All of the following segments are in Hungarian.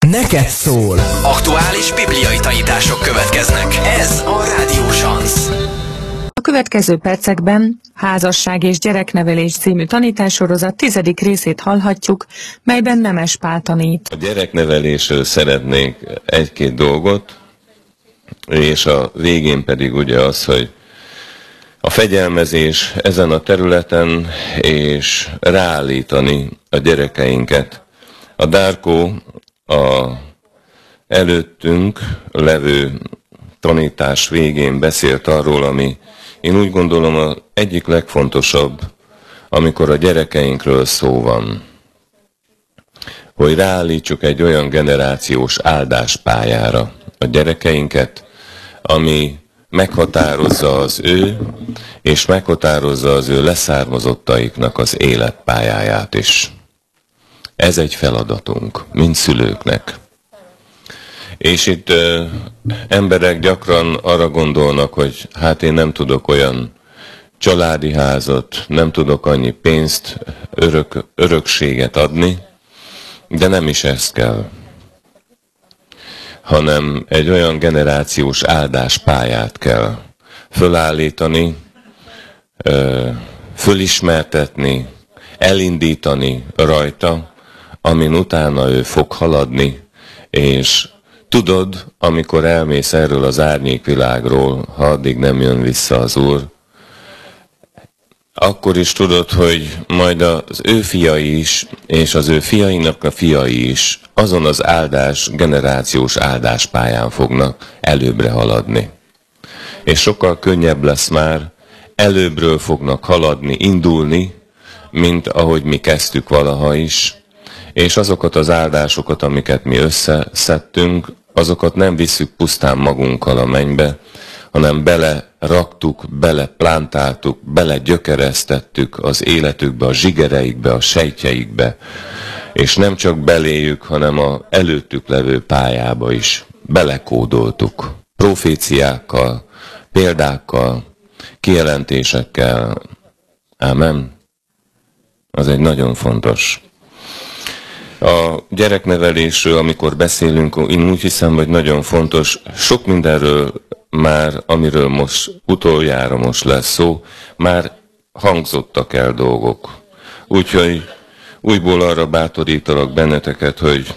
neked szól. Aktuális bibliai tanítások következnek. Ez a Rádió Zsansz. A következő percekben Házasság és gyereknevelés című tanítássorozat 10. részét hallhatjuk, melyben Nemes Pál tanít. A gyereknevelésről szeretnék egy-két dolgot, és a végén pedig ugye az, hogy a fegyelmezés ezen a területen, és ráállítani a gyerekeinket. A Dárkó a előttünk levő tanítás végén beszélt arról, ami én úgy gondolom az egyik legfontosabb, amikor a gyerekeinkről szó van. Hogy ráállítsuk egy olyan generációs áldáspályára a gyerekeinket, ami meghatározza az ő, és meghatározza az ő leszármazottaiknak az életpályáját is. Ez egy feladatunk, mint szülőknek. És itt emberek gyakran arra gondolnak, hogy hát én nem tudok olyan családi házat, nem tudok annyi pénzt, örökséget adni, de nem is ezt kell, hanem egy olyan generációs áldáspályát kell fölállítani, fölismertetni, elindítani rajta, amin utána ő fog haladni, és tudod, amikor elmész erről az árnyékvilágról, ha addig nem jön vissza az Úr, akkor is tudod, hogy majd az ő fiai is, és az ő fiainak a fiai is azon az generációs áldáspályán fognak előbbre haladni. És sokkal könnyebb lesz már, előbbről fognak haladni, indulni, mint ahogy mi kezdtük valaha is, és azokat az áldásokat, amiket mi összeszedtünk, azokat nem visszük pusztán magunkkal a mennybe, hanem beleraktuk, beleplántáltuk, belegyökeresztettük az életükbe, a zsigereikbe, a sejtjeikbe, és nem csak beléjük, hanem az előttük levő pályába is belekódoltuk. Proféciákkal, példákkal, kijelentésekkel. Ámen. Az egy nagyon fontos. A gyereknevelésről, amikor beszélünk, én úgy hiszem, hogy nagyon fontos, sok mindenről már, amiről most utoljára most lesz szó, már hangzottak el dolgok. Úgyhogy újból arra bátorítalak benneteket, hogy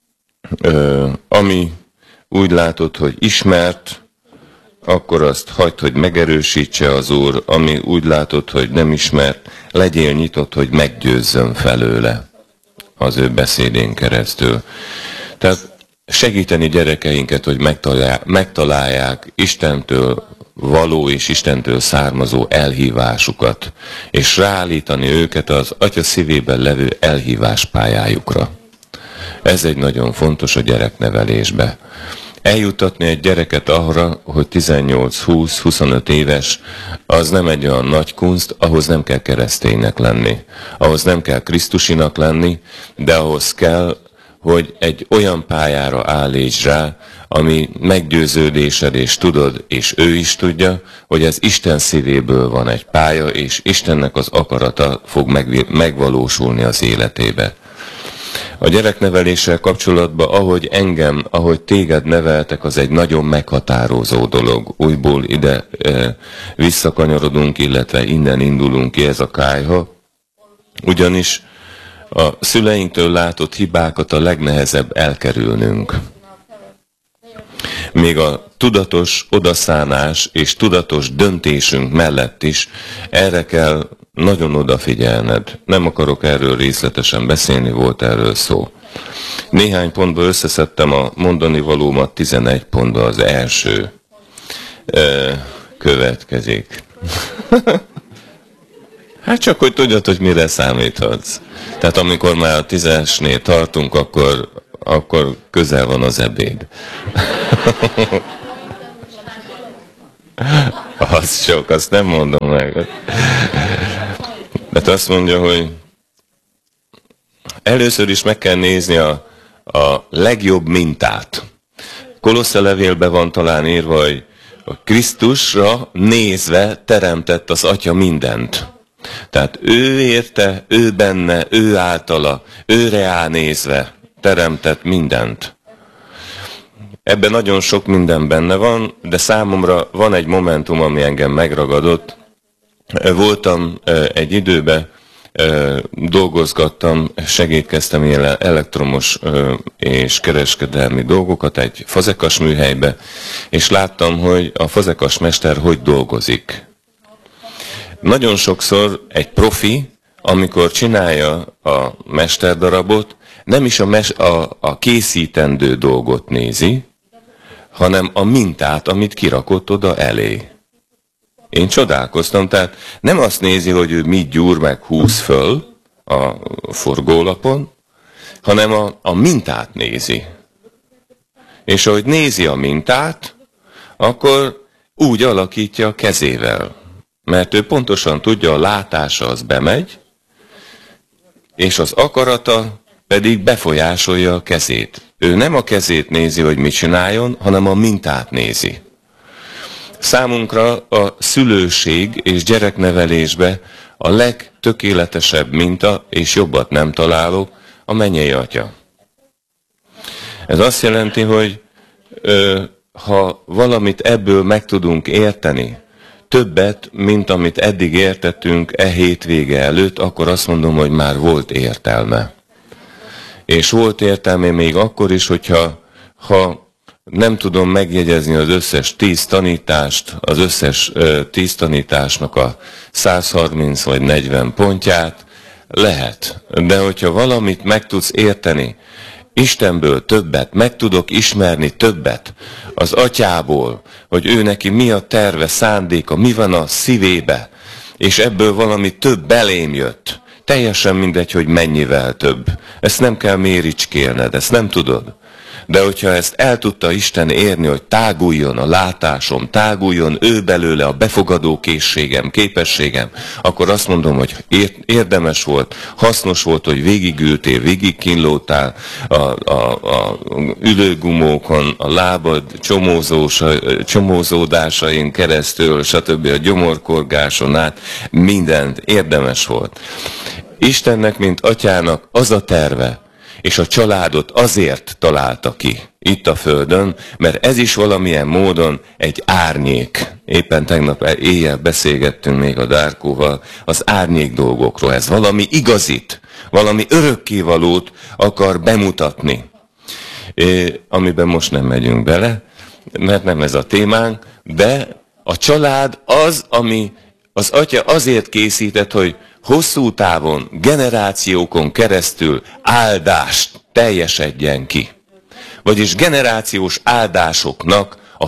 ami úgy látod, hogy ismert, akkor azt hagyd, hogy megerősítse az Úr, ami úgy látod, hogy nem ismert, legyél nyitott, hogy meggyőzzön felőle az ő beszédén keresztül. Tehát segíteni gyerekeinket, hogy megtalálják Istentől való és Istentől származó elhívásukat, és ráállítani őket az Atya szívében levő elhívás pályájukra. Ez egy nagyon fontos a gyereknevelésbe. Eljuttatni egy gyereket arra, hogy 18-20-25 éves, az nem egy olyan nagy kunst, ahhoz nem kell kereszténynek lenni. Ahhoz nem kell krisztusinak lenni, de ahhoz kell, hogy egy olyan pályára állíts rá, ami meggyőződésed, és tudod, és ő is tudja, hogy ez Isten szívéből van egy pálya, és Istennek az akarata fog megvalósulni az életébe. A gyerekneveléssel kapcsolatban, ahogy téged neveltek, az egy nagyon meghatározó dolog. Újból ide visszakanyarodunk, illetve innen indulunk ki, ez a kályha. Ugyanis a szüleinktől látott hibákat a legnehezebb elkerülnünk. Még a tudatos odaszánás és tudatos döntésünk mellett is erre kell nagyon odafigyelned. Nem akarok erről részletesen beszélni, volt erről szó. Néhány pontba összeszedtem a mondani valómat, 11 pontba az első következik. Hát csak, hogy tudjad, hogy mire számíthatsz. Tehát amikor már a 10-esnél tartunk, akkor közel van az ebéd. Az sok, azt nem mondom meg. De azt mondja, hogy először is meg kell nézni a legjobb mintát. Kolosse levélben van talán írva, hogy a Krisztusra nézve teremtett az Atya mindent. Tehát ő érte, ő benne, ő általa, őre áll nézve teremtett mindent. Ebben nagyon sok minden benne van, de számomra van egy momentum, ami engem megragadott. Voltam egy időben, dolgozgattam, segítkeztem ilyen elektromos és kereskedelmi dolgokat egy fazekas műhelybe, és láttam, hogy a fazekas mester hogy dolgozik. Nagyon sokszor egy profi, amikor csinálja a mesterdarabot, nem is a készítendő dolgot nézi, hanem a mintát, amit kirakott oda elé. Én csodálkoztam, tehát nem azt nézi, hogy ő mit gyúr meg húz föl a forgólapon, hanem a mintát nézi. És ahogy nézi a mintát, akkor úgy alakítja a kezével. Mert ő pontosan tudja, a látása az bemegy, és az akarata pedig befolyásolja a kezét. Ő nem a kezét nézi, hogy mit csináljon, hanem a mintát nézi. Számunkra a szülőség és gyereknevelésbe a legtökéletesebb minta, és jobbat nem találok, a mennyei Atya. Ez azt jelenti, hogy ha valamit ebből meg tudunk érteni, többet, mint amit eddig értettünk hétvége előtt, akkor azt mondom, hogy már volt értelme. És volt értelme még akkor is, hogyha nem tudom megjegyezni az összes 10 tanítást, az összes 10 tanításnak a 130 vagy 40 pontját, lehet. De hogyha valamit meg tudsz érteni, Istenből többet, meg tudok ismerni többet, az Atyából, hogy ő neki mi a terve, szándéka, mi van a szívébe, és ebből valami több belém jött. Teljesen mindegy, hogy mennyivel több. Ezt nem kell méricskélned, ezt nem tudod. De hogyha ezt el tudta Isten érni, hogy táguljon a látásom, táguljon ő belőle a befogadó készségem, képességem, akkor azt mondom, hogy érdemes volt, hasznos volt, hogy végigültél, végigkínlódtál a ülőgumókon, a lábad csomózódásain keresztül, stb. A gyomorkorgáson át, mindent érdemes volt. Istennek, mint Atyának az a terve, és a családot azért találta ki itt a Földön, mert ez is valamilyen módon egy árnyék. Éppen tegnap éjjel beszélgettünk még a Dárkóval az árnyék dolgokról. Ez valami igazit, valami örökkévalót akar bemutatni. Amiben most nem megyünk bele, mert nem ez a témánk, de a család az, ami az Atya azért készített, hogy hosszú távon, generációkon keresztül áldást teljesedjen ki. Vagyis generációs áldásoknak a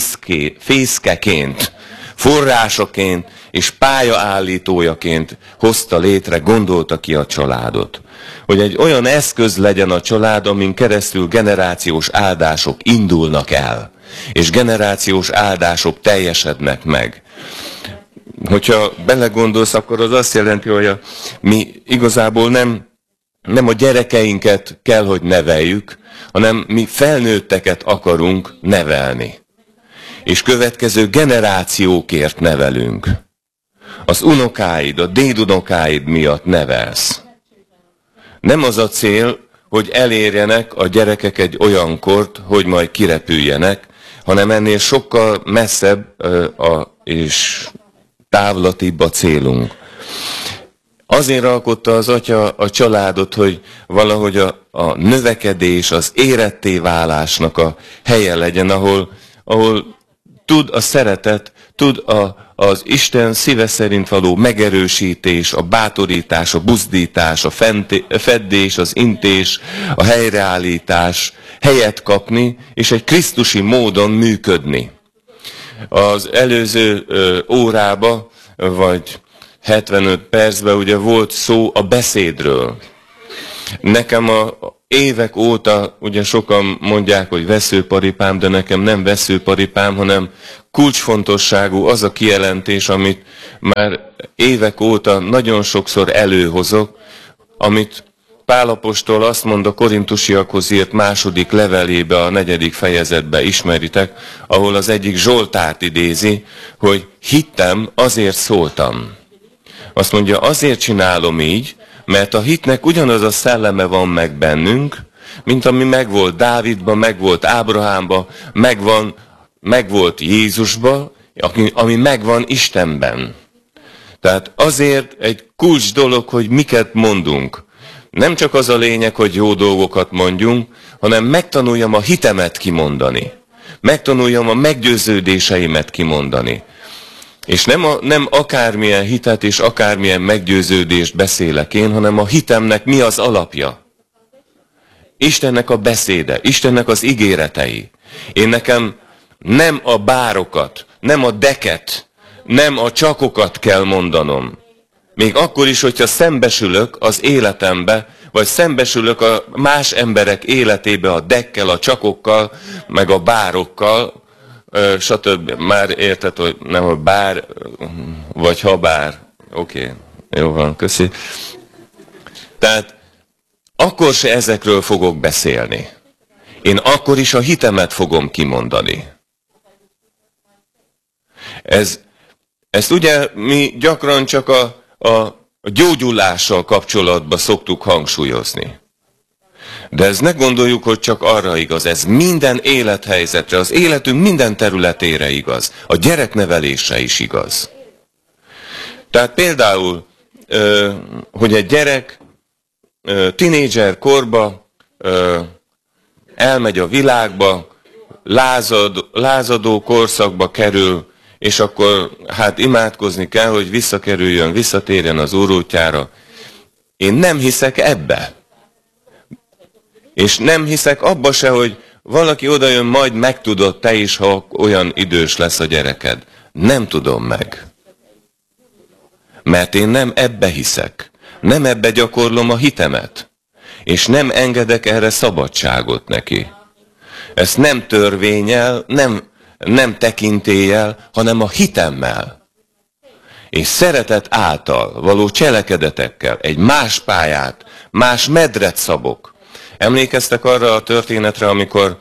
fészkeként, forrásaként és pályaállítójaként hozta létre, gondolta ki a családot. Hogy egy olyan eszköz legyen a család, amin keresztül generációs áldások indulnak el, és generációs áldások teljesednek meg. Hogyha belegondolsz, akkor az azt jelenti, hogy mi igazából nem a gyerekeinket kell, hogy neveljük, hanem mi felnőtteket akarunk nevelni. És következő generációkért nevelünk. Az unokáid, a dédunokáid miatt nevelsz. Nem az a cél, hogy elérjenek a gyerekek egy olyan kort, hogy majd kirepüljenek, hanem ennél sokkal messzebb és távlatibb a célunk. Azért alkotta az Atya a családot, hogy valahogy a növekedés, az éretté válásnak a helye legyen, ahol tud a szeretet, tud az Isten szíve szerint való megerősítés, a bátorítás, a buzdítás, a feddés, az intés, a helyreállítás helyet kapni, és egy krisztusi módon működni. Az előző órába, vagy 75 percben ugye volt szó a beszédről. Nekem évek óta, ugye sokan mondják, hogy veszőparipám, de nekem nem veszőparipám, hanem kulcsfontosságú az a kijelentés, amit már évek óta nagyon sokszor előhozok, amit Pál apostol azt mond a korintusiakhoz írt második levelébe, a 4. fejezetbe, ismeritek, ahol az egyik Zsoltárt idézi, hogy hittem, azért szóltam. Azt mondja, azért csinálom így, mert a hitnek ugyanaz a szelleme van meg bennünk, mint ami megvolt Dávidban, megvolt Ábrahámban, megvolt Jézusban, ami megvan Istenben. Tehát azért egy kulcs dolog, hogy miket mondunk. Nem csak az a lényeg, hogy jó dolgokat mondjunk, hanem megtanuljam a hitemet kimondani. Megtanuljam a meggyőződéseimet kimondani. És nem akármilyen hitet és akármilyen meggyőződést beszélek én, hanem a hitemnek mi az alapja. Istennek a beszéde, Istennek az ígéretei. Én nekem nem a bárokat, nem a deket, nem a csakokat kell mondanom. Még akkor is, hogyha szembesülök az életembe, vagy szembesülök a más emberek életébe a dekkel, a csakokkal, meg a bárokkal, stb. Már érted, hogy nem a bár, vagy ha bár. Oké, jó van, köszi. Tehát akkor se ezekről fogok beszélni. Én akkor is a hitemet fogom kimondani. Ezt ugye mi gyakran csak a gyógyulással kapcsolatban szoktuk hangsúlyozni. De ez ne gondoljuk, hogy csak arra igaz, ez minden élethelyzetre, az életünk minden területére igaz. A gyereknevelésre is igaz. Tehát például, hogy egy gyerek tinédzser korba elmegy a világba, lázadó korszakba kerül, és akkor hát imádkozni kell, hogy visszatérjen az Úr útjára. Én nem hiszek ebbe. És nem hiszek abba se, hogy valaki odajön, majd megtudod te is, ha olyan idős lesz a gyereked. Nem tudom meg. Mert én nem ebbe hiszek. Nem ebbe gyakorlom a hitemet. És nem engedek erre szabadságot neki. Ezt nem törvénnyel, nem tekintéllyel, hanem a hitemmel. És szeretet által való cselekedetekkel egy más pályát, más medret szabok. Emlékeztek arra a történetre, amikor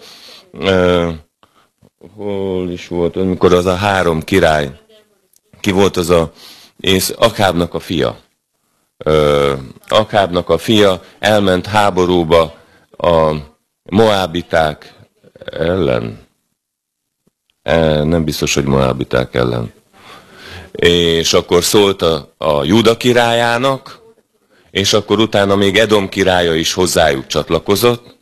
hol is volt, amikor az a 3 király, ki volt az és Akábnak a fia. Akábnak a fia elment háborúba a moábiták ellen. Nem biztos, hogy moábiták ellen. És akkor szólt a Júda királyának, és akkor utána még Edom királya is hozzájuk csatlakozott,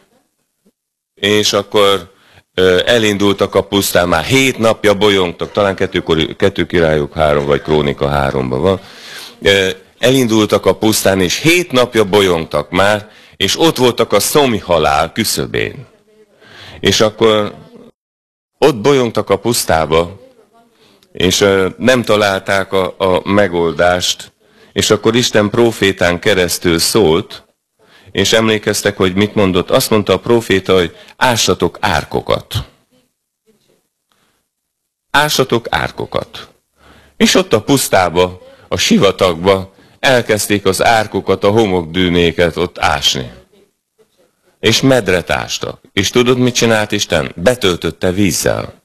és akkor elindultak a pusztán, már 7 napja bolyongtak, talán 2 királyok 3, vagy Krónika 3-ban van, elindultak a pusztán, és 7 napja bolyongtak már, és ott voltak a szomjhalál küszöbén. És akkor ott bolyongtak a pusztába, és nem találták a megoldást, és akkor Isten prófétán keresztül szólt, és emlékeztek, hogy mit mondott? Azt mondta a próféta, hogy ássatok árkokat. Ássatok árkokat. És ott a pusztába, a sivatagba elkezdték az árkokat, a homokdűnéket ott ásni. És medret ástak. És tudod, mit csinált Isten? Betöltötte vízzel.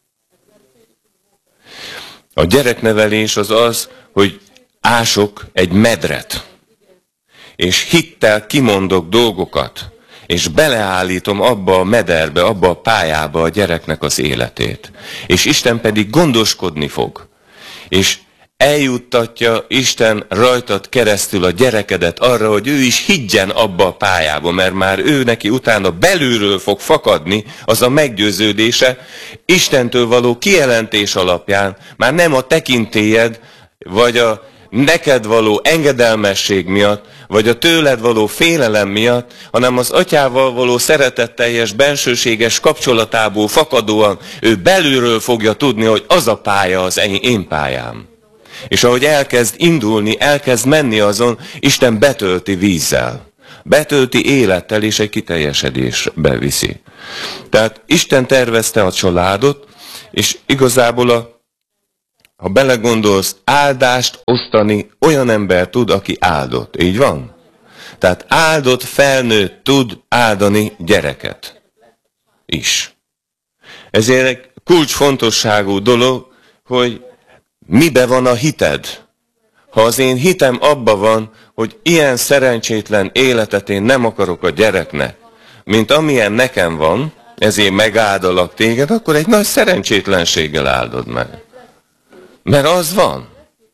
A gyereknevelés az, hogy ások egy medret, és hittel kimondok dolgokat, és beleállítom abba a mederbe, abba a pályába a gyereknek az életét. És Isten pedig gondoskodni fog. És eljuttatja Isten rajtad keresztül a gyerekedet arra, hogy ő is higgyen abba a pályába, mert már ő neki utána belülről fog fakadni az a meggyőződése, Istentől való kijelentés alapján, már nem a tekintélyed, vagy a neked való engedelmesség miatt, vagy a tőled való félelem miatt, hanem az atyával való szeretetteljes, bensőséges kapcsolatából fakadóan ő belülről fogja tudni, hogy az a pálya az én pályám. És ahogy elkezd indulni, elkezd menni azon, Isten betölti vízzel, betölti élettel, és egy kiteljesedésbe viszi. Tehát Isten tervezte a családot, és igazából ha belegondolsz, áldást osztani olyan ember tud, aki áldott. Így van? Tehát áldott felnőtt tud áldani gyereket is. Ezért egy kulcsfontosságú dolog, hogy mibe van a hited. Ha az én hitem abba van, hogy ilyen szerencsétlen életet én nem akarok a gyereknek, mint amilyen nekem van, ezért megáldalak téged, akkor egy nagy szerencsétlenséggel áldod meg. Mert az van.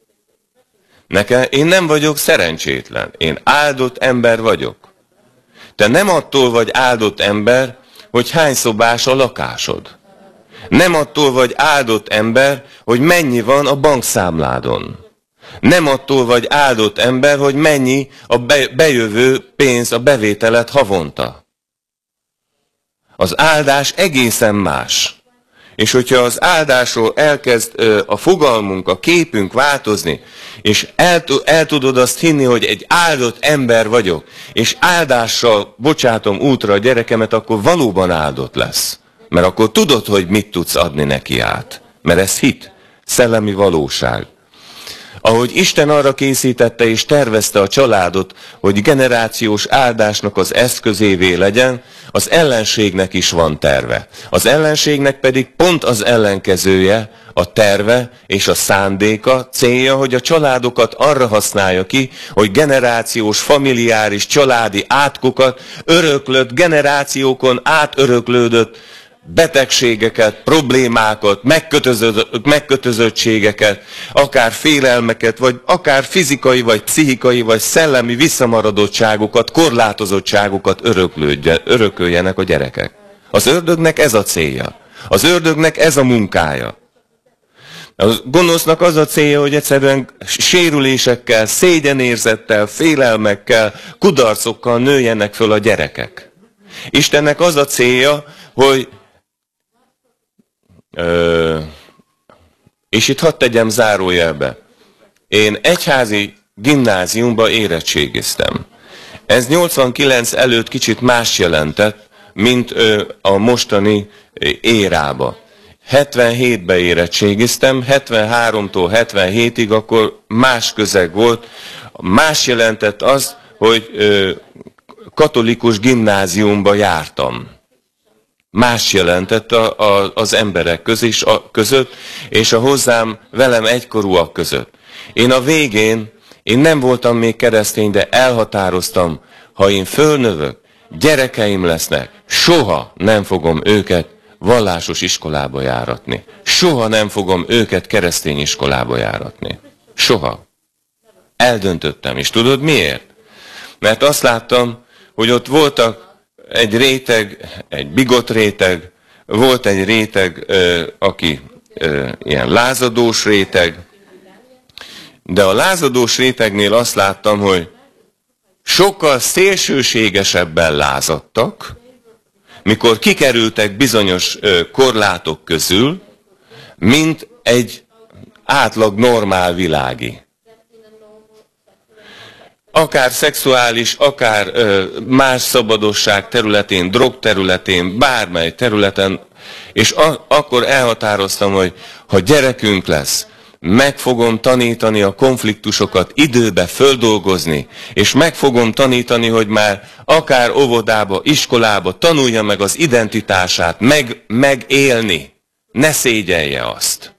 Én nem vagyok szerencsétlen. Én áldott ember vagyok. Te nem attól vagy áldott ember, hogy hány szobás a lakásod. Nem attól vagy áldott ember, hogy mennyi van a bankszámládon. Nem attól vagy áldott ember, hogy mennyi a bejövő pénz, a bevételet havonta. Az áldás egészen más. És hogyha az áldásról elkezd a fogalmunk, a képünk változni, és el tudod azt hinni, hogy egy áldott ember vagyok, és áldással bocsátom útra a gyerekemet, akkor valóban áldott lesz. Mert akkor tudod, hogy mit tudsz adni neki át. Mert ez hit, szellemi valóság. Ahogy Isten arra készítette és tervezte a családot, hogy generációs áldásnak az eszközévé legyen, az ellenségnek is van terve. Az ellenségnek pedig pont az ellenkezője, a terve és a szándéka, célja, hogy a családokat arra használja ki, hogy generációs, familiáris, családi átkokat, öröklött, generációkon átöröklődött betegségeket, problémákat, megkötözöttségeket, akár félelmeket, vagy akár fizikai, vagy pszichikai, vagy szellemi visszamaradottságokat, korlátozottságokat örököljenek a gyerekek. Az ördögnek ez a célja. Az ördögnek ez a munkája. A gonosznak az a célja, hogy egyszerűen sérülésekkel, szégyenérzettel, félelmekkel, kudarcokkal nőjenek föl a gyerekek. Istennek az a célja, hogy és itt hadd tegyem zárójelbe. Én egyházi gimnáziumba érettségiztem. Ez 89 előtt kicsit más jelentett, mint a mostani érába. 77-ben érettségiztem, 73-tól 77-ig akkor más közeg volt. Más jelentett az, hogy katolikus gimnáziumba jártam. Más jelentett az emberek között, és a hozzám velem egykorúak között. Én a végén, én nem voltam még keresztény, de elhatároztam, ha én fölnövök, gyerekeim lesznek, soha nem fogom őket vallásos iskolába járatni. Soha nem fogom őket keresztény iskolába járatni. Soha. Eldöntöttem, és tudod miért? Mert azt láttam, hogy ott voltak egy réteg, egy bigott réteg, volt egy réteg, aki ilyen lázadós réteg, de a lázadós rétegnél azt láttam, hogy sokkal szélsőségesebben lázadtak, mikor kikerültek bizonyos korlátok közül, mint egy átlag normál világi. Akár szexuális, akár más szabadosság területén, drog területén, bármely területen, és akkor elhatároztam, hogy ha gyerekünk lesz, meg fogom tanítani a konfliktusokat időbe földolgozni, és meg fogom tanítani, hogy már akár óvodába, iskolába tanulja meg az identitását, megélni, ne szégyelje azt.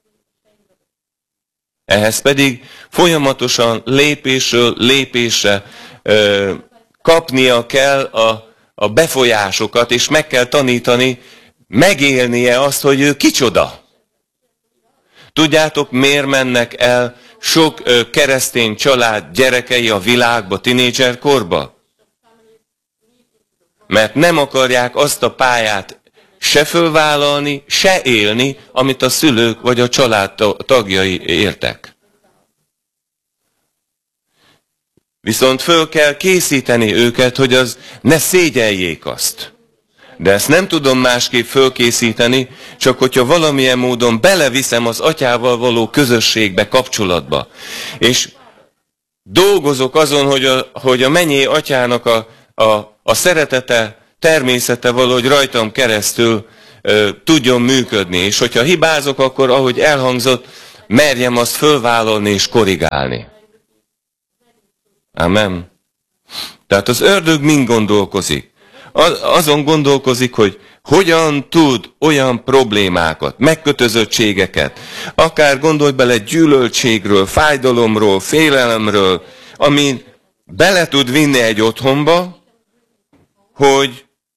Ehhez pedig folyamatosan lépésről lépésre kapnia kell a befolyásokat, és meg kell tanítani, megélnie azt, hogy ő kicsoda. Tudjátok, miért mennek el sok keresztény család gyerekei a világba, tinédzserkorba? Mert nem akarják azt a pályát se fölvállalni, se élni, amit a szülők vagy a család tagjai értek. Viszont föl kell készíteni őket, hogy az ne szégyeljék azt. De ezt nem tudom másképp fölkészíteni, csak hogyha valamilyen módon beleviszem az atyával való közösségbe, kapcsolatba. És dolgozok azon, hogy a mennyei atyának a szeretete, természete valahogy rajtam keresztül tudjon működni. És hogyha hibázok, akkor, ahogy elhangzott, merjem azt fölvállalni és korrigálni. Amen. Tehát az ördög mind gondolkozik? Azon gondolkozik, hogy hogyan tud olyan problémákat, megkötözöttségeket, akár gondolj bele gyűlöltségről, fájdalomról, félelemről, ami bele tud vinni egy otthonba, hogy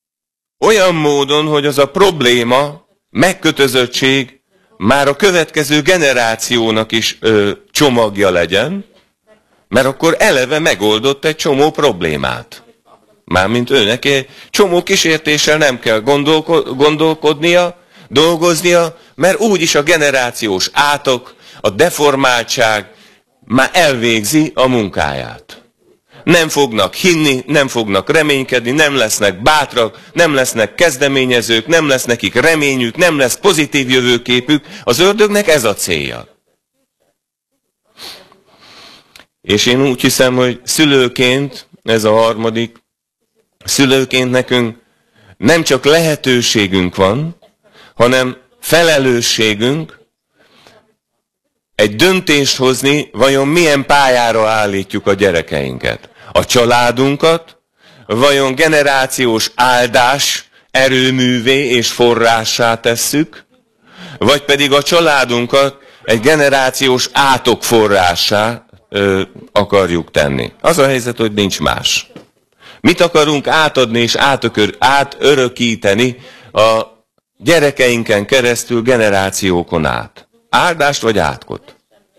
olyan módon, hogy az a probléma, megkötözöttség már a következő generációnak is csomagja legyen, mert akkor eleve megoldott egy csomó problémát. Mármint őnek egy csomó kísértéssel nem kell gondolkodnia, dolgoznia, mert úgyis a generációs átok, a deformáltság már elvégzi a munkáját. Nem fognak hinni, nem fognak reménykedni, nem lesznek bátrak, nem lesznek kezdeményezők, nem lesz nekik reményük, nem lesz pozitív jövőképük. Az ördögnek ez a célja. És én úgy hiszem, hogy szülőként, ez a harmadik, szülőként nekünk nem csak lehetőségünk van, hanem felelősségünk egy döntést hozni, vajon milyen pályára állítjuk a gyerekeinket. A családunkat, vajon generációs áldás erőművé és forrássá tesszük, vagy pedig a családunkat egy generációs átok forrássá akarjuk tenni. Az a helyzet, hogy nincs más. Mit akarunk átadni és átörökíteni a gyerekeinken keresztül generációkon át? Áldást vagy átkot?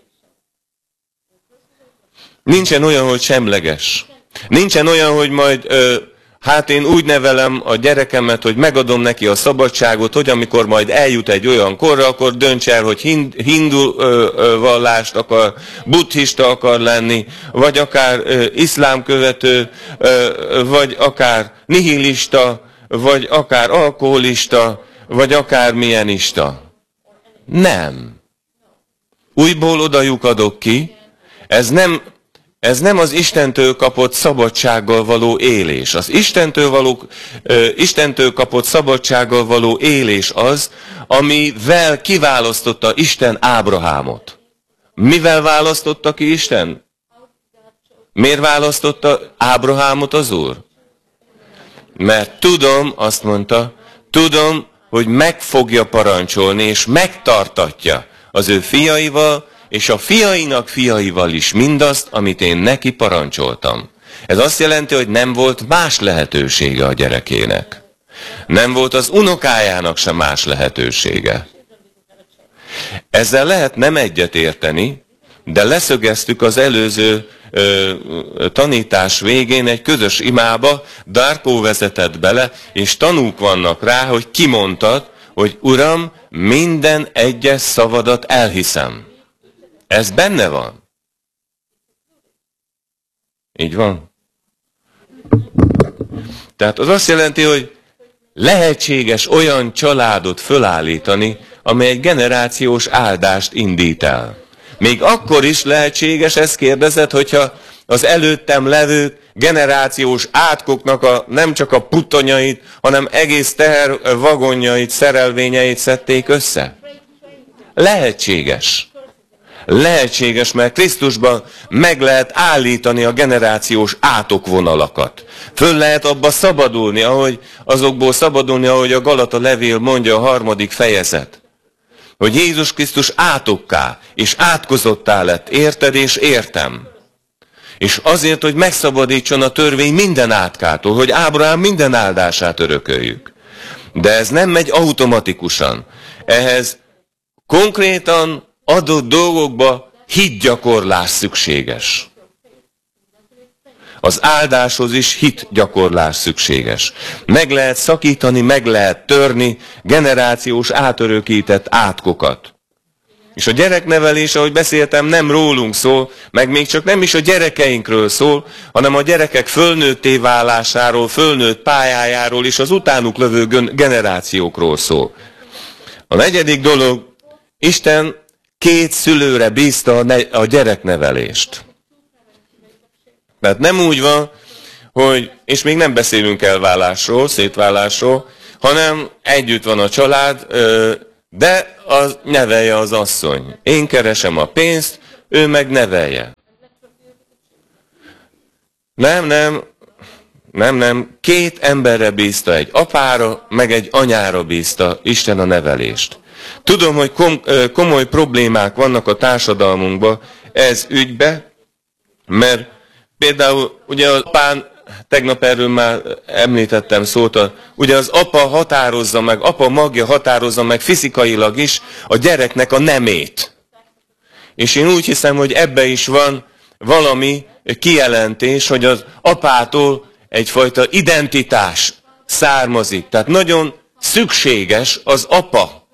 Nincsen olyan, hogy semleges. Nincsen olyan, hogy majd hát én úgy nevelem a gyerekemet, hogy megadom neki a szabadságot, hogy amikor majd eljut egy olyan korra, akkor dönts el, hogy hindu vallást akar, buddhista akar lenni, vagy akár iszlám követő, vagy akár nihilista, vagy akár alkoholista, vagy akármilyenista. Nem. Újból oda lyukadok ki, ez nem az Istentől kapott szabadsággal való élés. Az Istentől kapott szabadsággal való élés az, amivel kiválasztotta Isten Ábrahámot. Mivel választotta ki Isten? Miért választotta Ábrahámot az Úr? Mert tudom, azt mondta, tudom, hogy meg fogja parancsolni, és megtartatja az ő fiaival, és a fiainak fiaival is mindazt, amit én neki parancsoltam. Ez azt jelenti, hogy nem volt más lehetősége a gyerekének. Nem volt az unokájának sem más lehetősége. Ezzel lehet nem egyet érteni, de leszögeztük az előző tanítás végén egy közös imába, Darko vezetett bele, és tanúk vannak rá, hogy kimondtad, hogy Uram, minden egyes szavadat elhiszem. Ez benne van. Így van. Tehát az azt jelenti, hogy lehetséges olyan családot fölállítani, amely egy generációs áldást indít el. Még akkor is lehetséges, ezt kérdezed, hogyha az előttem levő generációs átkoknak nem csak a puttonyait, hanem egész tehervagonjait, szerelvényeit szedték össze. Lehetséges. Lehetséges, mert Krisztusban meg lehet állítani a generációs átokvonalakat. Föl lehet abba szabadulni, azokból szabadulni, ahogy a Galata levél mondja, a 3. fejezet. Hogy Jézus Krisztus átokká és átkozottá lett, érted és értem. És azért, hogy megszabadítson a törvény minden átkától, hogy Ábrahám minden áldását örököljük. De ez nem megy automatikusan. Ehhez konkrétan adott dolgokba hitgyakorlás szükséges. Az áldáshoz is hitgyakorlás szükséges. Meg lehet szakítani, meg lehet törni generációs átörökített átkokat. És a gyereknevelés, ahogy beszéltem, nem rólunk szól, meg még csak nem is a gyerekeinkről szól, hanem a gyerekek fölnőtté válásáról, fölnőtt pályájáról és az utánuk lövő generációkról szól. A 4. dolog, Isten 2 szülőre bízta a gyereknevelést. Tehát nem úgy van, hogy, és még nem beszélünk elválásról, szétválásról, hanem együtt van a család, de nevelje az asszony. Én keresem a pénzt, ő meg nevelje. Nem. 2 emberre bízta, egy apára, meg egy anyára bízta Isten a nevelést. Tudom, hogy komoly problémák vannak a társadalmunkban ez ügybe, mert például ugye az apán tegnap erről már említettem szót, ugye az apa határozza meg, apa magja határozza meg fizikailag is a gyereknek a nemét. És én úgy hiszem, hogy ebbe is van valami kijelentés, hogy az apától egyfajta identitás származik. Tehát nagyon szükséges az apa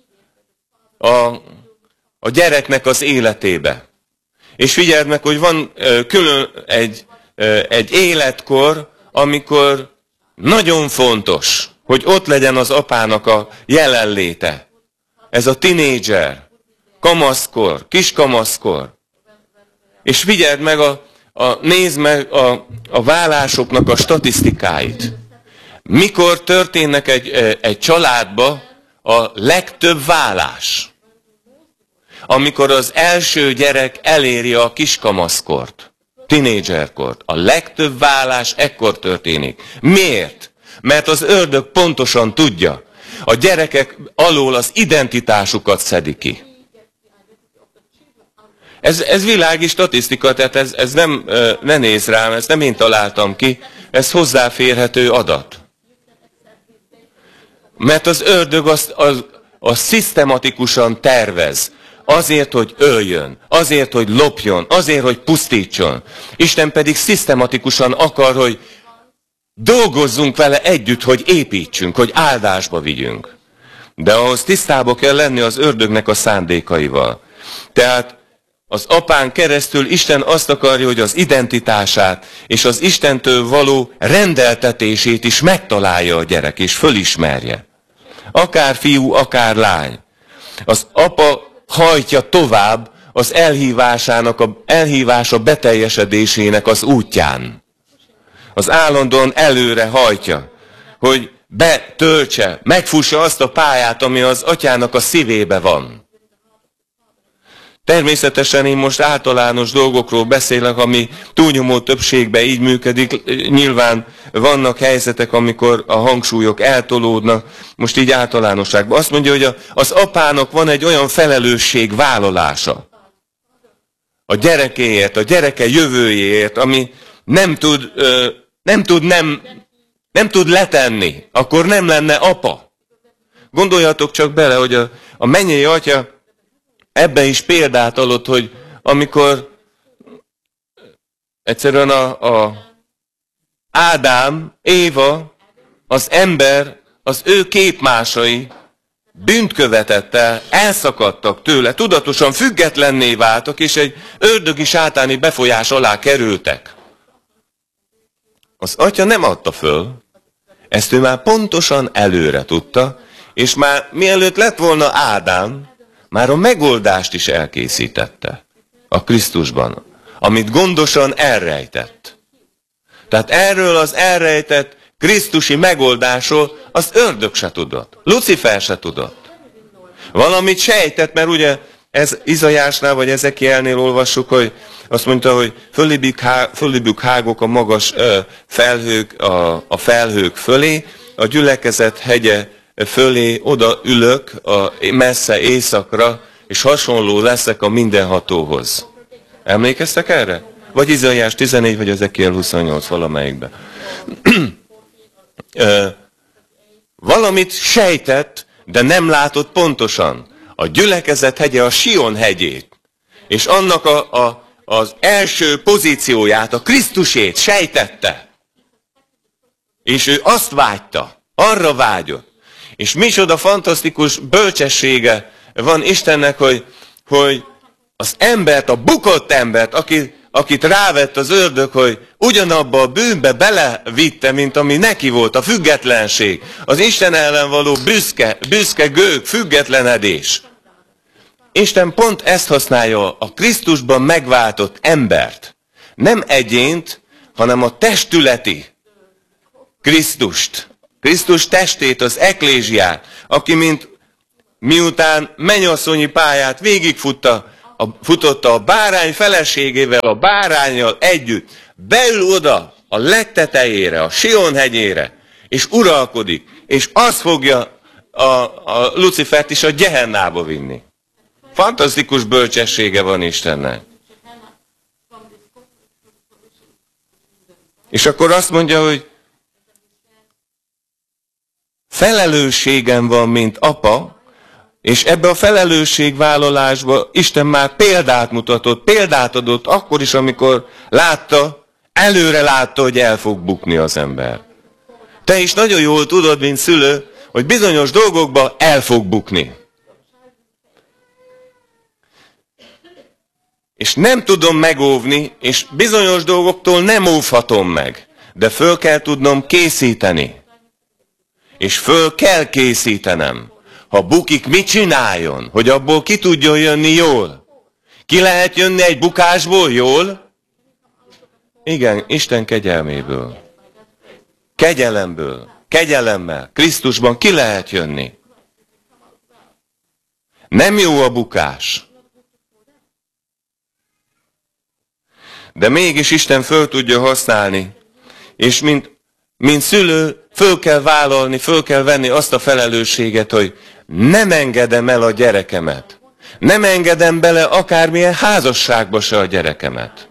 a gyereknek az életébe. És figyeld meg, hogy van külön egy életkor, amikor nagyon fontos, hogy ott legyen az apának a jelenléte. Ez a tinédzser, kamaszkor, kiskamaszkor. És figyeld meg, nézd meg a válásoknak a statisztikáit. Mikor történnek egy családba a legtöbb válás? Amikor az első gyerek eléri a kiskamaszkort, tinédzserkort. A legtöbb válás ekkor történik. Miért? Mert az ördög pontosan tudja. A gyerekek alól az identitásukat szedi ki. Ez világi statisztika, tehát ez nem, ne nézz rám, ezt nem én találtam ki, ez hozzáférhető adat. Mert az ördög az szisztematikusan tervez. Azért, hogy öljön, azért, hogy lopjon, azért, hogy pusztítson. Isten pedig szisztematikusan akar, hogy dolgozzunk vele együtt, hogy építsünk, hogy áldásba vigyünk. De ahhoz tisztába kell lenni az ördögnek a szándékaival. Tehát az apán keresztül Isten azt akarja, hogy az identitását és az Istentől való rendeltetését is megtalálja a gyerek, és fölismerje. Akár fiú, akár lány. Az apa hajtja tovább az elhívása beteljesedésének az útján. Az állandóan előre hajtja, hogy betöltse, megfussa azt a pályát, ami az atyának a szívébe van. Természetesen én most általános dolgokról beszélek, ami túlnyomó többségben így működik. Nyilván vannak helyzetek, amikor a hangsúlyok eltolódnak, most így általánosságban. Azt mondja, hogy az apának van egy olyan felelősségvállalása a gyerekéért, a gyereke jövőjéért, ami nem tud letenni, akkor nem lenne apa. Gondoljatok csak bele, hogy a mennyei atya ebben is példát adott, hogy amikor egyszerűen a Ádám, Éva, az ember, az ő képmásai bűnt követett el, elszakadtak tőle, tudatosan függetlenné váltak, és egy ördögi sátáni befolyás alá kerültek. Az atya nem adta föl, ezt ő már pontosan előre tudta, és már mielőtt lett volna Ádám, már a megoldást is elkészítette a Krisztusban, amit gondosan elrejtett. Tehát erről az elrejtett krisztusi megoldásról az ördög se tudott, Lucifer se tudott. Valamit sejtett, mert ugye ez Izaiásnál vagy Ezekielnél olvassuk, hogy azt mondta, hogy fölébük hágok a magas felhők a felhők fölé, a gyülekezet hegye fölé oda ülök a messze északra, és hasonló leszek a mindenhatóhoz. Emlékeztek erre? Vagy Izaiás 14, vagy Ezekiel 28 valamelyikben. Valamit sejtett, de nem látott pontosan. A gyülekezet hegye a Sion hegyét, és annak az első pozícióját, a Krisztusét sejtette. És ő azt vágyta, arra vágyott. És micsoda fantasztikus bölcsessége van Istennek, hogy az embert, a bukott embert, akit rávett az ördög, hogy ugyanabba a bűnbe belevitte, mint ami neki volt, a függetlenség, az Isten ellen való büszke gőg, függetlenedés. Isten pont ezt használja a Krisztusban megváltott embert. Nem egyént, hanem a testületi Krisztust. Krisztus testét, az eklézsiát, aki miután mennyasszonyi pályát végigfutotta a bárány feleségével, a báránnyal együtt, beül oda a legtetejére, a Sion hegyére, és uralkodik, és az fogja a Lucifert is a Gehennába vinni. Fantasztikus bölcsessége van Istennek. És akkor azt mondja, hogy felelősségem van, mint apa, és ebbe a felelősségvállalásba Isten már példát mutatott, példát adott akkor is, amikor előre látta, hogy el fog bukni az ember. Te is nagyon jól tudod, mint szülő, hogy bizonyos dolgokba el fog bukni. És nem tudom megóvni, és bizonyos dolgoktól nem óvhatom meg. De föl kell tudnom készíteni. És föl kell készítenem. Ha bukik, mit csináljon? Hogy abból ki tudjon jönni jól? Ki lehet jönni egy bukásból jól? Igen, Isten kegyelméből. Kegyelemből. Kegyelemmel. Krisztusban ki lehet jönni. Nem jó a bukás. De mégis Isten föl tudja használni. És mint szülő föl kell vállalni, föl kell venni azt a felelősséget, hogy nem engedem el a gyerekemet. Nem engedem bele akármilyen házasságba se a gyerekemet.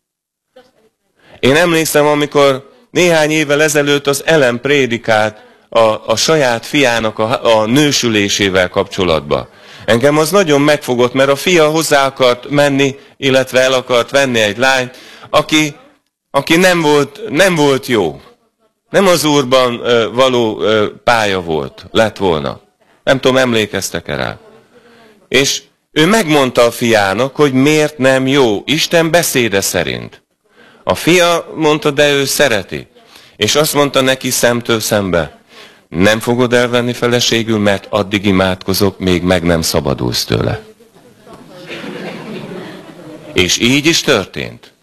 Én emlékszem, amikor néhány évvel ezelőtt az Ellen prédikált a saját fiának a nősülésével kapcsolatban. Engem az nagyon megfogott, mert a fia hozzá akart menni, illetve el akart venni egy lányt, aki nem volt jó. Nem az Úrban való pálya lett volna. Nem tudom, emlékeztek-e rá. És ő megmondta a fiának, hogy miért nem jó, Isten beszéde szerint. A fia mondta, de ő szereti. És azt mondta neki szemtől szembe, nem fogod elvenni feleségül, mert addig imádkozok, még meg nem szabadulsz tőle. És így is történt.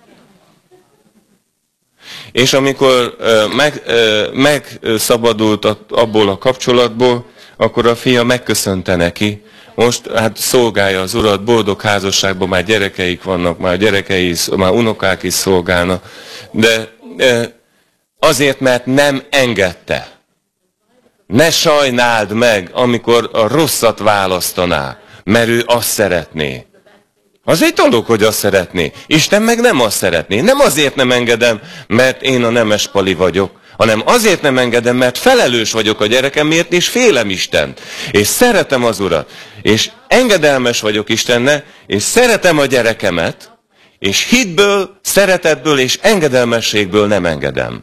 És amikor megszabadult abból a kapcsolatból, akkor a fia megköszönte neki. Most hát szolgálja az Urat, boldog házasságban, már gyerekeik vannak, már unokák is szolgálnak. De azért, mert nem engedte. Ne sajnáld meg, amikor a rosszat választaná, mert ő azt szeretné. Az egy dolog, hogy azt szeretné. Isten meg nem azt szeretné. Nem azért nem engedem, mert én a nemes Pali vagyok, hanem azért nem engedem, mert felelős vagyok a gyerekemért, és félem Istent. És szeretem az Urat. És engedelmes vagyok Istennek, és szeretem a gyerekemet, és hitből, szeretetből és engedelmességből nem engedem.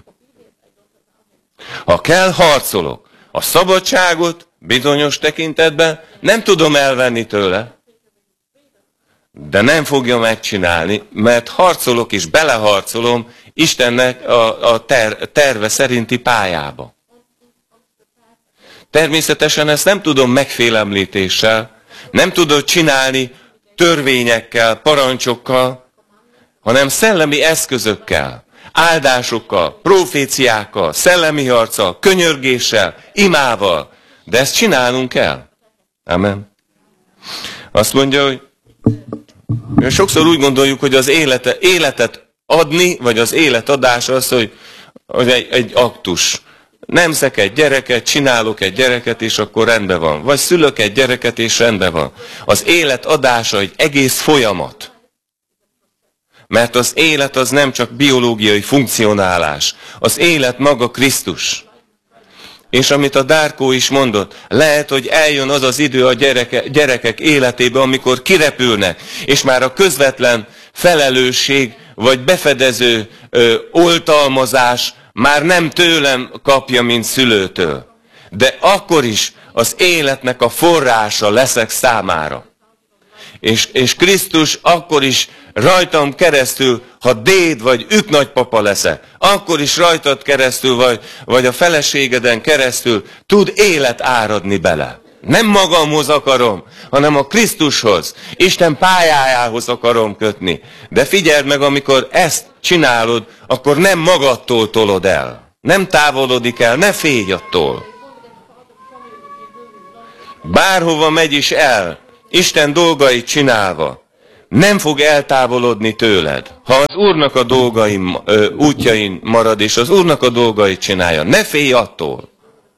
Ha kell, harcolok. A szabadságot bizonyos tekintetben nem tudom elvenni tőle, de nem fogja megcsinálni, mert harcolok és beleharcolom Istennek a terve szerinti pályába. Természetesen ezt nem tudom megfélemlítéssel, nem tudod csinálni törvényekkel, parancsokkal, hanem szellemi eszközökkel, áldásokkal, proféciákkal, szellemi harccal, könyörgéssel, imával. De ezt csinálnunk kell. Amen. Azt mondja, hogy sokszor úgy gondoljuk, hogy az életet adni, vagy az életadás az, hogy egy aktus. Nemzek egy gyereket, csinálok egy gyereket, és akkor rendben van. Vagy szülök egy gyereket, és rendben van. Az élet adása egy egész folyamat. Mert az élet az nem csak biológiai funkcionálás. Az élet maga Krisztus. És amit a Dárkó is mondott, lehet, hogy eljön az az idő a gyerekek életébe, amikor kirepülnek, és már a közvetlen felelősség, vagy befedező oltalmazás már nem tőlem kapja, mint szülőtől. De akkor is az életnek a forrása leszek számára. És Krisztus akkor is rajtam keresztül, ha déd vagy üknagypapa leszek, akkor is rajtad keresztül, vagy a feleségeden keresztül tud élet áradni bele. Nem magamhoz akarom, hanem a Krisztushoz, Isten pályájához akarom kötni. De figyeld meg, amikor ezt csinálod, akkor nem magadtól tolod el. Nem távolodik el, ne félj attól. Bárhova megy is el, Isten dolgait csinálva, nem fog eltávolodni tőled. Ha az Úrnak a dolgain, útjain marad, és az Úrnak a dolgait csinálja, ne félj attól.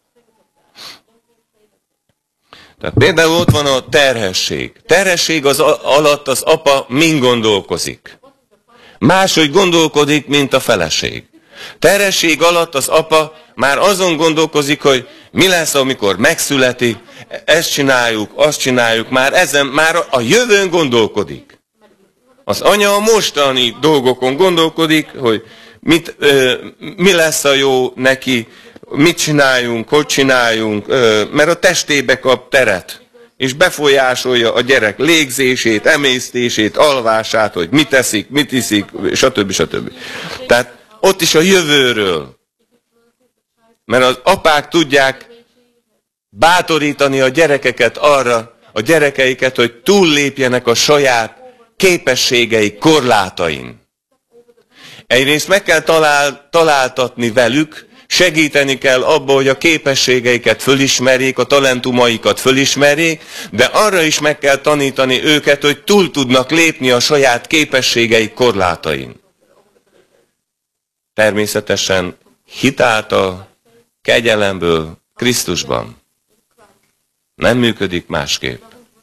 Tehát például ott van a terhesség. Terhesség alatt az apa mind gondolkozik. Máshogy gondolkodik, mint a feleség. Terhesség alatt az apa már azon gondolkozik, hogy mi lesz, amikor megszületik, ezt csináljuk, azt csináljuk, már a jövőn gondolkodik. Az anya a mostani dolgokon gondolkodik, hogy mi lesz a jó neki, mit csináljunk, hogy csináljunk, mert a testébe kap teret, és befolyásolja a gyerek légzését, emésztését, alvását, hogy mit eszik, mit iszik, stb. Stb. Tehát ott is a jövőről. Mert az apák tudják bátorítani a gyerekeket arra, a gyerekeiket, hogy túllépjenek a saját képességeik korlátain. Egyrészt meg kell találtatni velük, segíteni kell abba, hogy a képességeiket fölismerjék, a talentumaikat fölismerjék, de arra is meg kell tanítani őket, hogy túl tudnak lépni a saját képességeik korlátain. Természetesen hit által, kegyelemből, Krisztusban. Nem működik másképp.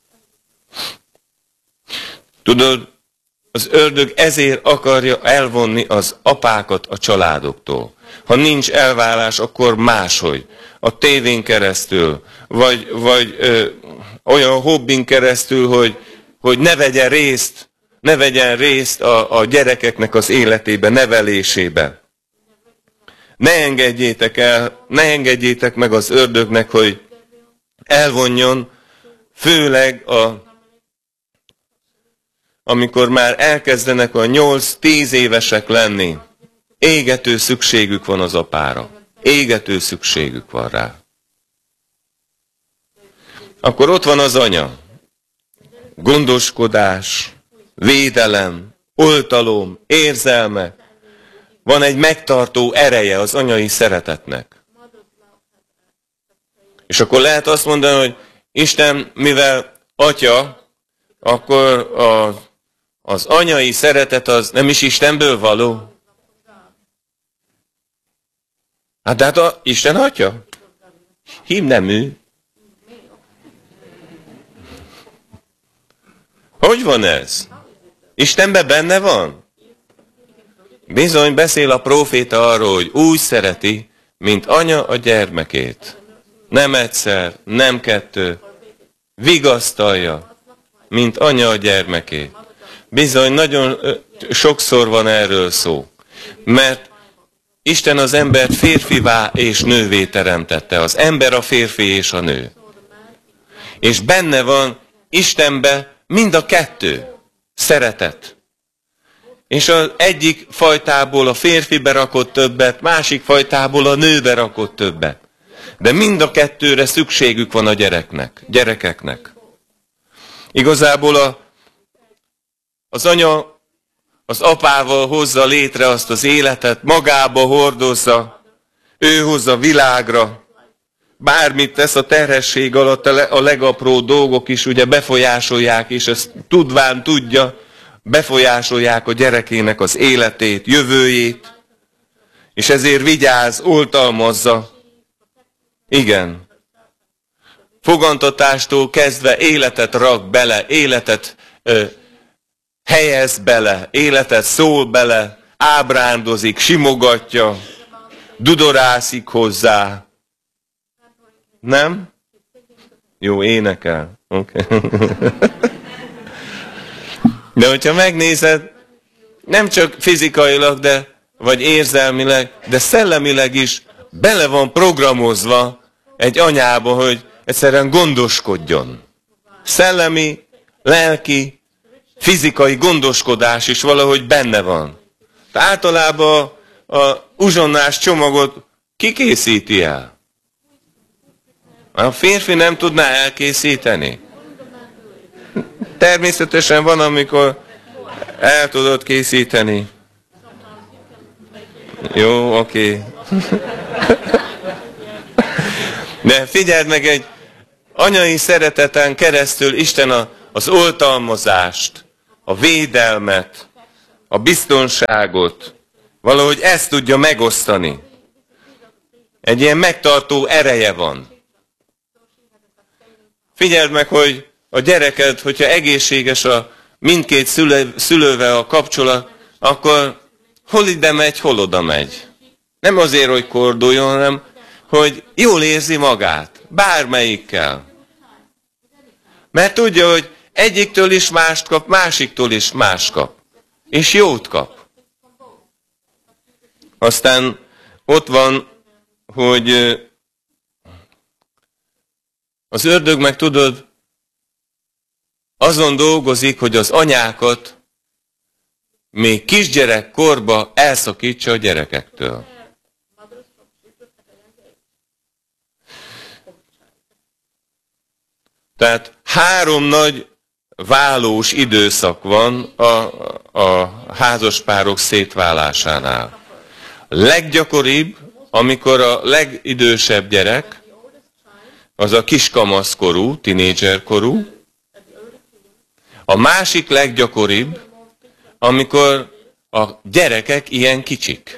Tudod, az ördög ezért akarja elvonni az apákat a családoktól. Ha nincs elválás, akkor máshogy. A tévén keresztül, vagy olyan hobbin keresztül, hogy ne vegyen részt a gyerekeknek az életébe, nevelésébe. Ne engedjétek meg az ördögnek, hogy elvonjon, főleg amikor már elkezdenek a 8-10 évesek lenni. Égető szükségük van az apára. Égető szükségük van rá. Akkor ott van az anya. Gondoskodás, védelem, oltalom, érzelme. Van egy megtartó ereje az anyai szeretetnek. És akkor lehet azt mondani, hogy Isten, mivel atya, akkor az anyai szeretet az nem is Istenből való. Hát Isten atya? Hímnemű. Hogy van ez? Istenben benne van? Bizony beszél a próféta arról, hogy úgy szereti, mint anya a gyermekét. Nem egyszer, nem kettő. Vigasztalja, mint anya a gyermekét. Bizony nagyon sokszor van erről szó. Mert Isten az embert férfivá és nővé teremtette. Az ember a férfi és a nő. És benne van Istenbe mind a kettő. Szeretet. És az egyik fajtából a férfibe rakott többet, másik fajtából a nőbe rakott többet. De mind a kettőre szükségük van a gyerekeknek. Igazából az anya az apával hozza létre azt az életet, magába hordozza, ő hozza világra. Bármit tesz a terhesség alatt, a legapróbb dolgok is ugye befolyásolják, és ezt tudván tudja, befolyásolják a gyerekének az életét, jövőjét, és ezért vigyáz, oltalmazza. Igen. Fogantatástól kezdve életet rak bele, életet helyez bele, életet szól bele, ábrándozik, simogatja, dudorászik hozzá. Nem? Jó, énekel. Okay. De hogyha megnézed, nem csak fizikailag, vagy érzelmileg, de szellemileg is bele van programozva egy anyába, hogy egyszerűen gondoskodjon. Szellemi, lelki, fizikai gondoskodás is valahogy benne van. De általában a uzsonnás csomagot ki készíti el? A férfi nem tudná elkészíteni. Természetesen van, amikor el tudod készíteni. Jó, oké. De figyeld meg, egy anyai szereteten keresztül Isten az oltalmazást, a védelmet, a biztonságot, valahogy ezt tudja megosztani. Egy ilyen megtartó ereje van. Figyeld meg, hogy a gyereked, hogyha egészséges a mindkét szülővel a kapcsolat, akkor hol ide megy, hol oda megy. Nem azért, hogy korduljon, hanem hogy jól érzi magát, bármelyikkel. Mert tudja, hogy egyiktől is mást kap, másiktól is más kap. És jót kap. Aztán ott van, hogy az ördög meg tudod, azon dolgozik, hogy az anyákat még kisgyerekkorba elszakítsa a gyerekektől. Tehát 3 nagy válós időszak van a házaspárok szétválásánál. A leggyakoribb, amikor a legidősebb gyerek, az a kiskamaszkorú, tinédzserkorú. A másik leggyakoribb, amikor a gyerekek ilyen kicsik.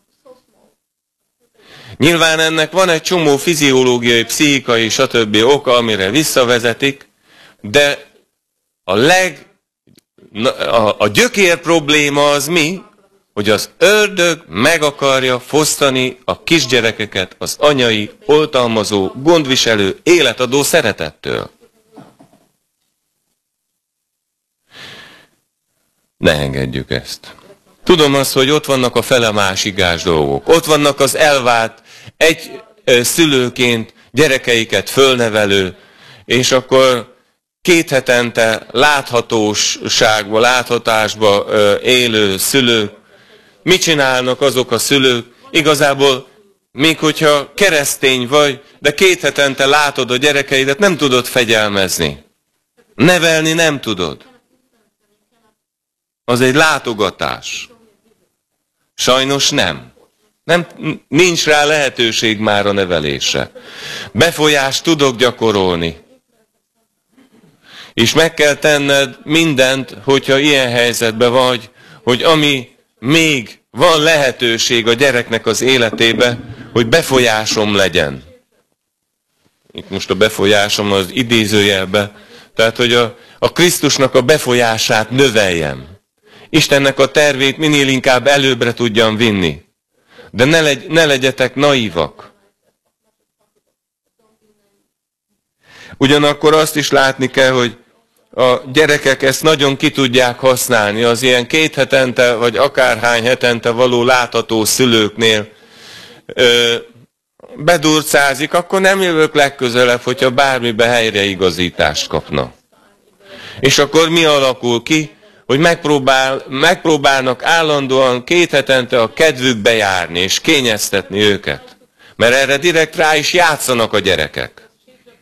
Nyilván ennek van egy csomó fiziológiai, pszichikai, stb. Oka, amire visszavezetik, de a gyökér probléma az mi? Hogy az ördög meg akarja fosztani a kisgyerekeket az anyai, oltalmazó, gondviselő, életadó szeretettől. Ne engedjük ezt. Tudom azt, hogy ott vannak a fele másigás dolgok. Ott vannak az elvált, egy szülőként gyerekeiket fölnevelő, és akkor 2 hetente láthatásba élő szülők. Mit csinálnak azok a szülők? Igazából, még hogyha keresztény vagy, de 2 hetente látod a gyerekeidet, nem tudod fegyelmezni. Nevelni nem tudod. Az egy látogatás. Sajnos nem. Nincs rá lehetőség már a nevelésre. Befolyást tudok gyakorolni. És meg kell tenned mindent, hogyha ilyen helyzetben vagy, hogy ami még van lehetőség a gyereknek az életébe, hogy befolyásom legyen. Itt most a befolyásom az idézőjelbe. Tehát, hogy a Krisztusnak a befolyását növeljem. Istennek a tervét minél inkább előbbre tudjam vinni. De ne legyetek naívak. Ugyanakkor azt is látni kell, hogy a gyerekek ezt nagyon ki tudják használni. Az ilyen 2 hetente, vagy akárhány hetente való látható szülőknél bedurcázik, akkor nem jövök legközelebb, hogyha bármibe helyreigazítást kapna. És akkor mi alakul ki? Hogy megpróbálnak állandóan 2 hetente a kedvükbe járni, és kényeztetni őket. Mert erre direkt rá is játszanak a gyerekek.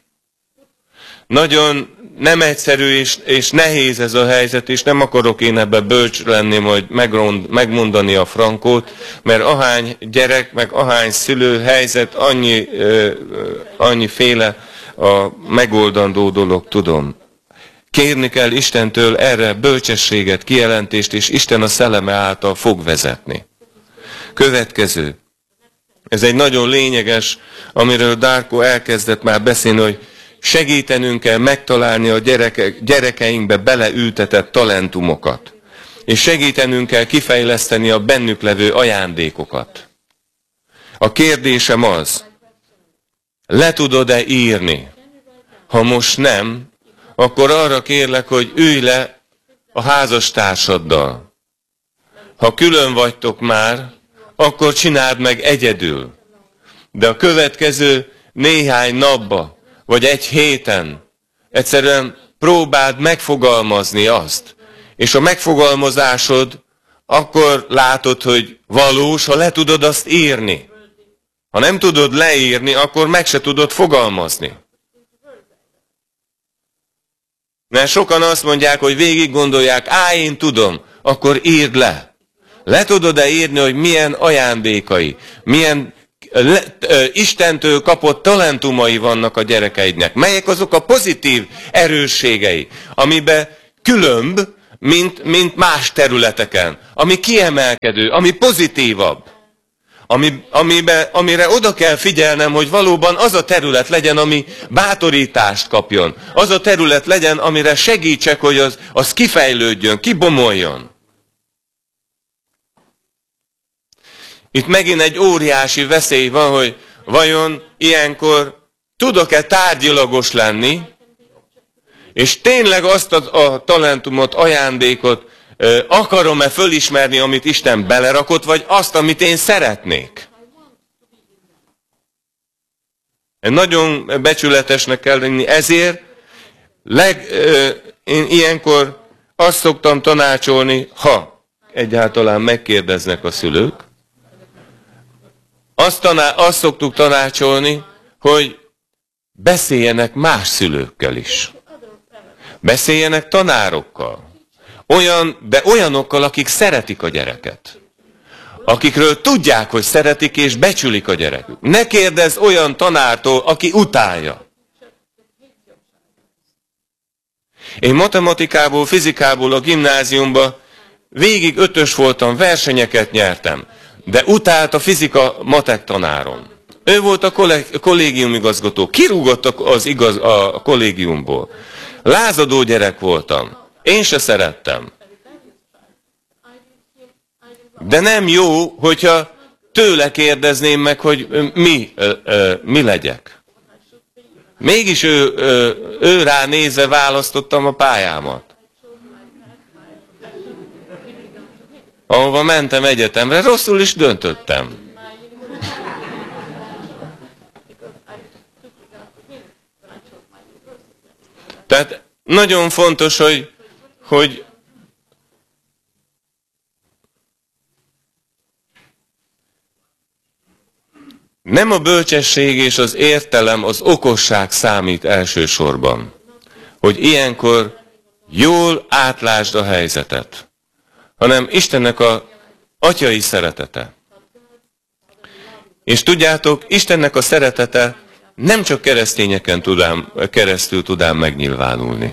Nagyon nem egyszerű és nehéz ez a helyzet, és nem akarok én ebbe bölcs lenni, majd megmondani a frankót, mert ahány gyerek, meg ahány szülő helyzet, annyiféle a megoldandó dolog tudom. Kérni kell Istentől erre bölcsességet, kijelentést, és Isten a szelleme által fog vezetni. Következő. Ez egy nagyon lényeges, amiről Darko elkezdett már beszélni, hogy segítenünk kell megtalálni a gyerekeinkbe beleültetett talentumokat. És segítenünk kell kifejleszteni a bennük levő ajándékokat. A kérdésem az, le tudod-e írni? Ha most nem, akkor arra kérlek, hogy ülj le a házastársaddal. Ha külön vagytok már, akkor csináld meg egyedül. De a következő néhány napba, vagy egy héten egyszerűen próbáld megfogalmazni azt. És a megfogalmazásod akkor látod, hogy valós, ha le tudod azt írni. Ha nem tudod leírni, akkor meg se tudod fogalmazni. Mert sokan azt mondják, hogy végig gondolják, én tudom, akkor írd le. Le tudod-e írni, hogy milyen ajándékai, milyen Istentől kapott talentumai vannak a gyerekeidnek? Melyek azok a pozitív erősségei, amiben különb, mint más területeken, ami kiemelkedő, ami pozitívabb, amire oda kell figyelnem, hogy valóban az a terület legyen, ami bátorítást kapjon. Az a terület legyen, amire segítsek, hogy az kifejlődjön, kibomoljon. itt megint egy óriási veszély van, hogy vajon ilyenkor tudok-e tárgyilagos lenni, és tényleg azt a talentumot, ajándékot akarom-e fölismerni, amit Isten belerakott, vagy azt, amit én szeretnék. Nagyon becsületesnek kell lenni, ezért én ilyenkor azt szoktam tanácsolni, ha egyáltalán megkérdeznek a szülők, azt szoktuk tanácsolni, hogy beszéljenek más szülőkkel is. Beszéljenek tanárokkal. De olyanokkal, akik szeretik a gyereket. Akikről tudják, hogy szeretik és becsülik a gyerekük. Ne kérdezz olyan tanártól, aki utálja. Én matematikából, fizikából a gimnáziumban végig 5-ös voltam, versenyeket nyertem. De utált a fizika matek tanárom. Ő volt a kollégiumigazgató. Kirúgott a kollégiumból. Lázadó gyerek voltam. Én se szerettem. De nem jó, hogyha tőle kérdezném meg, hogy mi legyek. Mégis ő rá nézve választottam a pályámat. Ahova mentem egyetemre, rosszul is döntöttem. Tehát nagyon fontos, hogy nem a bölcsesség és az értelem, az okosság számít elsősorban, hogy ilyenkor jól átlásd a helyzetet, hanem Istennek az atyai szeretete. És tudjátok, Istennek a szeretete nem csak keresztényeken keresztül tud megnyilvánulni.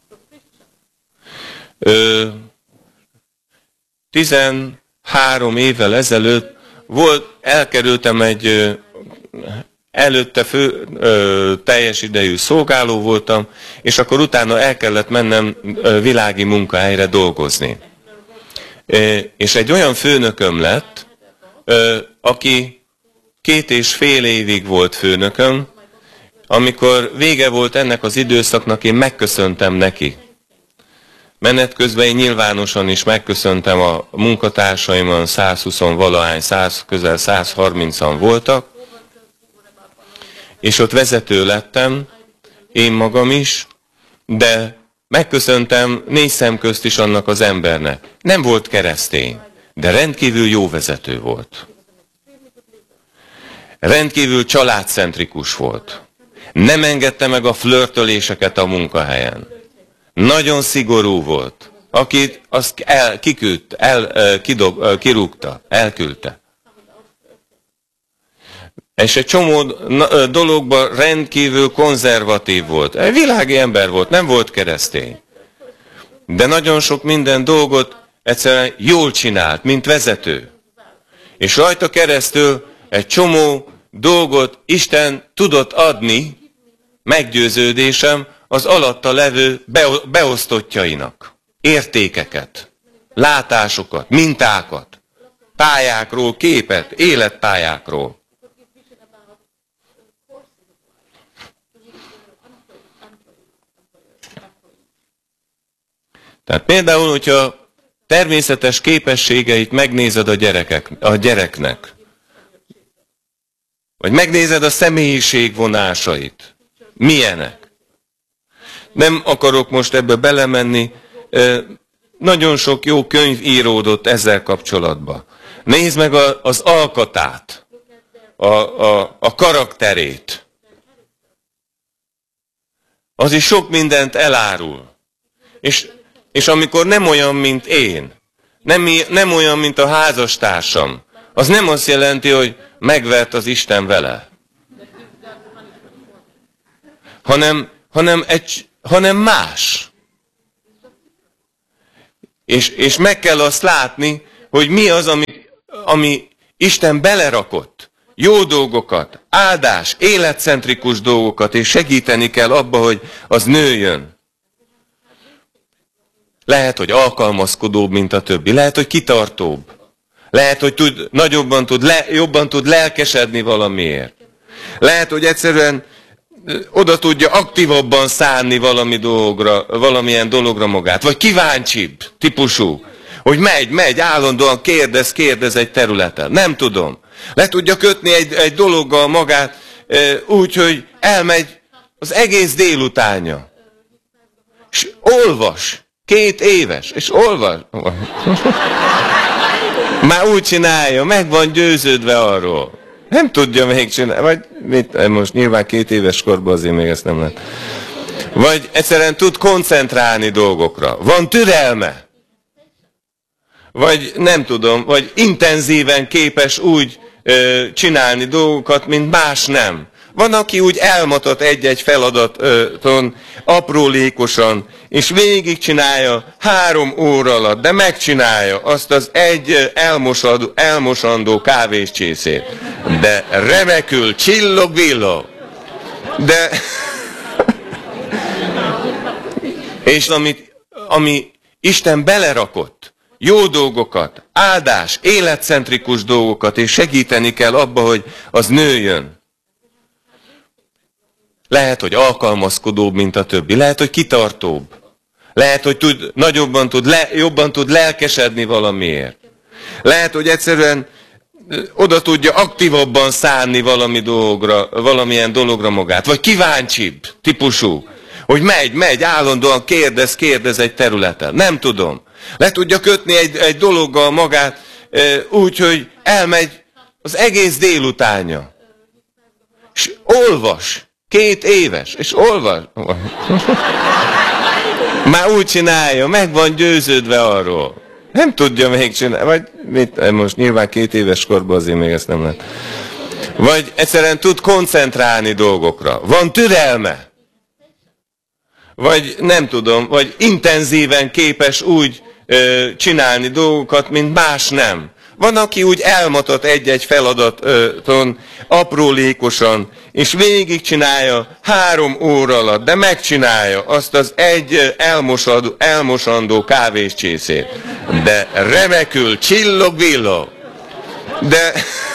13 évvel ezelőtt elkerültem előtte teljes idejű szolgáló voltam, és akkor utána el kellett mennem világi munkahelyre dolgozni. És egy olyan főnököm lett, aki 2,5 évig volt főnököm, amikor vége volt ennek az időszaknak, én megköszöntem neki. Menet közben én nyilvánosan is megköszöntem a munkatársaimon, 120-valahány, közel 130-an voltak, és ott vezető lettem, én magam is, de megköszöntem 4 szem közt is annak az embernek. Nem volt keresztény, de rendkívül jó vezető volt. Rendkívül családcentrikus volt. Nem engedte meg a flörtöléseket a munkahelyen. Nagyon szigorú volt. Akit azt kirúgta, elküldte. És egy csomó dologban rendkívül konzervatív volt. Egy világi ember volt, nem volt keresztény. De nagyon sok minden dolgot egyszerűen jól csinált, mint vezető. És rajta keresztül egy csomó dolgot Isten tudott adni, meggyőződésem, az alatta levő beosztottjainak. Értékeket, látásokat, mintákat, pályákról, képet, életpályákról. Tehát például, hogyha természetes képességeit megnézed a gyereknek, vagy megnézed a személyiség vonásait, milyenek. Nem akarok most ebbe belemenni, nagyon sok jó könyv íródott ezzel kapcsolatban. Nézd meg az alkatát, a karakterét. Az is sok mindent elárul. És amikor nem olyan, mint én, nem olyan, mint a házastársam, az nem azt jelenti, hogy megvert az Isten vele. Hanem más. És meg kell azt látni, hogy mi az, ami Isten belerakott. Jó dolgokat, áldás, életcentrikus dolgokat, és segíteni kell abba, hogy az nőjön. Lehet, hogy alkalmazkodóbb, mint a többi. Lehet, hogy kitartóbb. Lehet, hogy jobban tud lelkesedni valamiért. Lehet, hogy egyszerűen oda tudja aktívabban szánni valamilyen dologra magát. Vagy kíváncsibb típusú. Hogy megy, állandóan kérdez egy területen. Nem tudom. Le tudja kötni egy dologgal magát úgy, hogy elmegy az egész délutánja. És olvas. 2 éves. És olvas. Már úgy csinálja, meg van győződve arról. Nem tudja még csinálni. Vagy mit, most nyilván 2 éves korban azért még ezt nem lehet. Vagy egyszerűen tud koncentrálni dolgokra. Van türelme. Vagy nem tudom, vagy intenzíven képes úgy csinálni dolgokat, mint más nem. Van, aki úgy elmatat egy-egy feladaton aprólékosan, és végigcsinálja 3 óra alatt, de megcsinálja azt az egy elmosandó kávéscsészét. De remekül, csillog-villog. De... és ami Isten belerakott, jó dolgokat, áldás, életcentrikus dolgokat, és segíteni kell abba, hogy az nőjön. Lehet, hogy alkalmazkodóbb, mint a többi. Lehet, hogy kitartóbb. Lehet, hogy jobban tud lelkesedni valamiért. Lehet, hogy egyszerűen oda tudja aktívabban szánni valamilyen dologra magát. Vagy kíváncsibb típusú. Hogy megy, állandóan kérdez egy területen. Nem tudom. Le tudja kötni egy dologgal magát úgy, hogy elmegy az egész délutánja. És olvas. 2 éves. És olvas. Már úgy csinálja, meg van győződve arról. Nem tudja még csinálni. Vagy mit, most nyilván 2 éves korban azért még ezt nem lehet. Vagy egyszerűen tud koncentrálni dolgokra. Van türelme. Vagy nem tudom, vagy intenzíven képes úgy csinálni dolgokat, mint más nem. Van, aki úgy elmatat egy-egy feladaton aprólékosan, és végigcsinálja 3 óra alatt, de megcsinálja azt az egy elmosandó kávéscsészét. De remekül, csillog-villog. De...